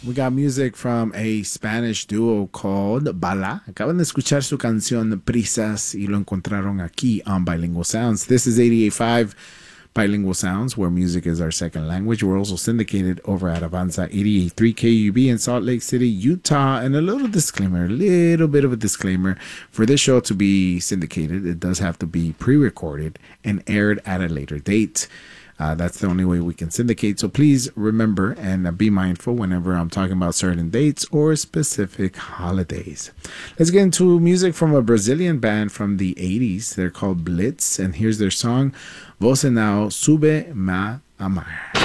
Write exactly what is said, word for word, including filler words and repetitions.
We got music from a Spanish duo called Bala. Acaban de escuchar su canción Prisas y lo encontraron aquí on Bilingual Sounds. This is eighty-eight point five Bilingual Sounds, where music is our second language. We're also syndicated over at Avanza eighty-eight point three K U B in Salt Lake City, Utah. And a little disclaimer, a little bit of a disclaimer. For this show to be syndicated, it does have to be pre-recorded and aired at a later date. Uh, that's the only way we can syndicate. So please remember and uh, be mindful whenever I'm talking about certain dates or specific holidays. Let's get into music from a Brazilian band from the eighties. They're called Blitz, and here's their song, Você Não Sube Ma Amar.